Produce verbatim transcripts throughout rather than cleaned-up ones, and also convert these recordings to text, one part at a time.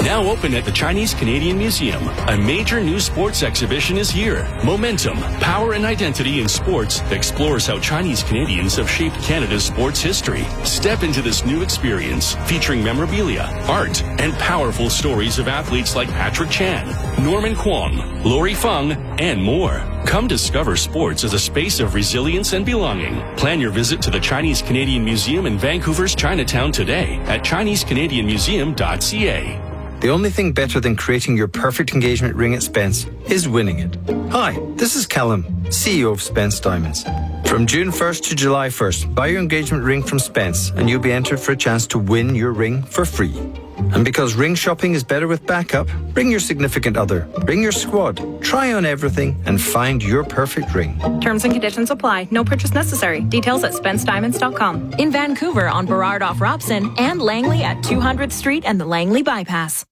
Now open at the Chinese Canadian Museum, a major new sports exhibition is here. Momentum, Power and Identity in Sports explores how Chinese Canadians have shaped Canada's sports history. Step into this new experience featuring memorabilia, art, and powerful stories of athletes like Patrick Chan, Norman Kwong, Lori Fung, and more. Come discover sports as a space of resilience and belonging. Plan your visit to the Chinese Canadian Museum in Vancouver's Chinatown today at chinese canadian museum dot c a. The only thing better than creating your perfect engagement ring at Spence is winning it. Hi, this is Callum, C E O of Spence Diamonds. From June first to July first, buy your engagement ring from Spence and you'll be entered for a chance to win your ring for free. And because ring shopping is better with backup, bring your significant other, bring your squad, try on everything and find your perfect ring. Terms and conditions apply. No purchase necessary. Details at spence diamonds dot com. In Vancouver on Burrard off Robson and Langley at two hundredth Street and the Langley Bypass.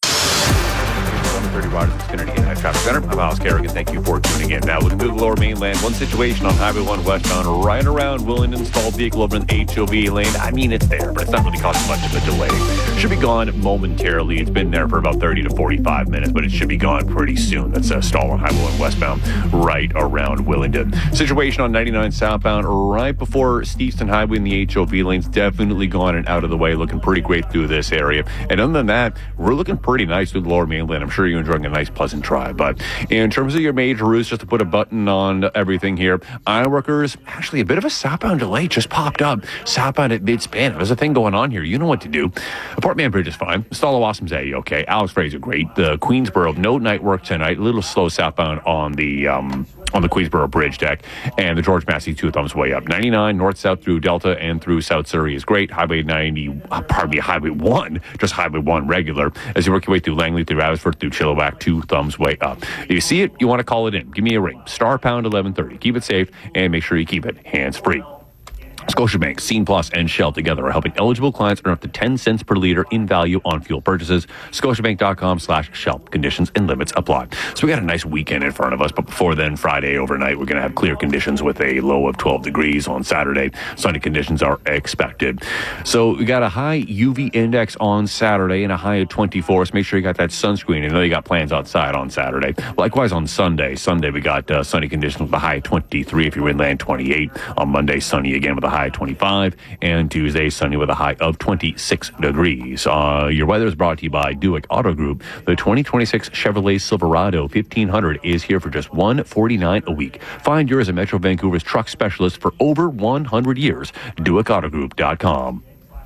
thirty Rogers Xfinity United Traffic Center. I'm Alex Kerrigan. Thank you for tuning in. Now, looking through the lower mainland, one situation on Highway one westbound, right around Willingdon, installed vehicle over in the H O V lane. I mean, it's there, but it's not really causing much of a delay. Should be gone momentarily. It's been there for about thirty to forty-five minutes, but it should be gone pretty soon. That's a stall on Highway one westbound, right around Willingdon. Situation on ninety-nine southbound, right before Steveston Highway in the H O V lanes, definitely gone and out of the way. Looking pretty great through this area. And other than that, we're looking pretty nice through the lower mainland. I'm sure you're enjoying a nice, pleasant drive. But in terms of your major routes, just to put a button on everything here, Ironworkers, actually a bit of a southbound delay just popped up. Southbound at mid-span. There's a thing going on here. You know what to do. Apartment Bridge is fine. Stall of Awesome's A-okay. Alex Fraser, great. The Queensboro, no night work tonight. A little slow southbound on the um, on the Queensboro Bridge deck. And the George Massey two thumbs way up. ninety-nine north-south through Delta and through South Surrey is great. Highway ninety, uh, pardon me, Highway one, just Highway one regular. As you work your way through Langley, through Abbotsford, through Chilliwack, two thumbs way up. If you see it, you want to call it in. Give me a ring. Star pound eleven thirty. Keep it safe and make sure you keep it hands-free. Scotiabank, Scene Plus, and Shell together are helping eligible clients earn up to ten cents per litre in value on fuel purchases. Scotiabank.com slash Shell. Conditions and limits apply. So we got a nice weekend in front of us, but before then, Friday overnight, we're going to have clear conditions with a low of twelve degrees on Saturday. Sunny conditions are expected. So we got a high U V index on Saturday and a high of twenty-four. So make sure you got that sunscreen. I know you got plans outside on Saturday. Likewise on Sunday. Sunday, we got uh, sunny conditions with a high of twenty-three. If you're inland, twenty-eight. On Monday, sunny again with a high of twenty-five, and Tuesday sunny with a high of twenty-six degrees. Uh, your weather is brought to you by Duick Auto Group. The twenty twenty-six Chevrolet Silverado fifteen hundred is here for just one hundred forty-nine dollars a week. Find yours at Metro Vancouver's truck specialist for over one hundred years. Duick Auto Group dot com.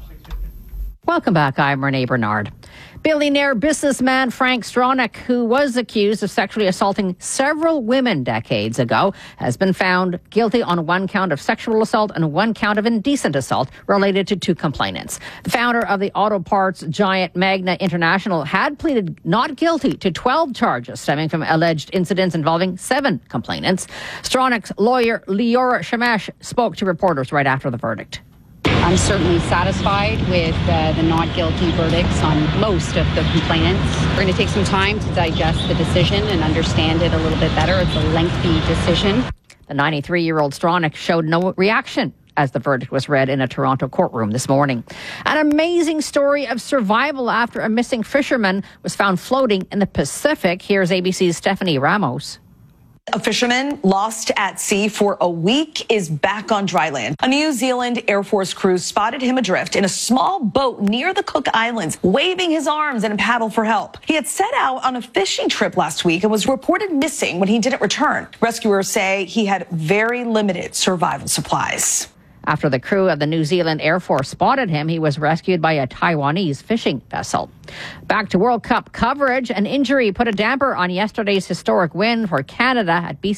Welcome back. I'm Renee Bernard. Billionaire businessman Frank Stronach, who was accused of sexually assaulting several women decades ago, has been found guilty on one count of sexual assault and one count of indecent assault related to two complainants. The founder of the auto parts giant Magna International had pleaded not guilty to twelve charges stemming from alleged incidents involving seven complainants. Stronach's lawyer, Leora Shamash, spoke to reporters right after the verdict. I'm certainly satisfied with uh, the not guilty verdicts on most of the complainants. We're going to take some time to digest the decision and understand it a little bit better. It's a lengthy decision. The ninety-three-year-old Stronach showed no reaction as the verdict was read in a Toronto courtroom this morning. An amazing story of survival after a missing fisherman was found floating in the Pacific. Here's A B C's Stephanie Ramos. A fisherman lost at sea for a week is back on dry land. A New Zealand Air Force crew spotted him adrift in a small boat near the Cook Islands, waving his arms in a paddle for help. He had set out on a fishing trip last week and was reported missing when he didn't return. Rescuers say he had very limited survival supplies. After the crew of the New Zealand Air Force spotted him, he was rescued by a Taiwanese fishing vessel. Back to World Cup coverage. An injury put a damper on yesterday's historic win for Canada at B C